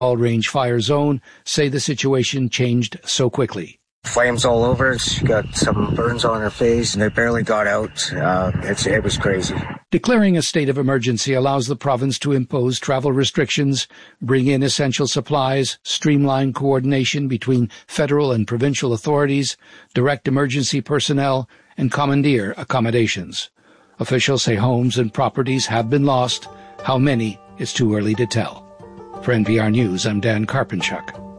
Range fire zone say the situation changed so quickly. Flames all over. She got some burns on her face, and they barely got out. It was crazy. Declaring a state of emergency allows the province to impose travel restrictions, bring in essential supplies, streamline coordination between federal and provincial authorities, direct emergency personnel, and commandeer accommodations. Officials say homes and properties have been lost. How many is too early to tell. For NPR News, I'm Dan Karpenchuk.